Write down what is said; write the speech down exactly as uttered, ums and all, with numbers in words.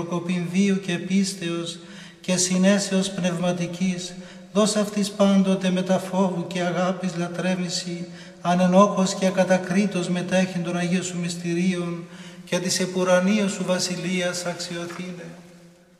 κοπινδίου και πίστεως και συνέσεως πνευματικής, δώσ' αυτής πάντοτε με τα φόβου και αγάπης λατρεύηση, ανενόχως και ακατακρίτως μετέχει των Αγίων Σου μυστηρίων και της επουρανίας Σου βασιλείας αξιοθήνε.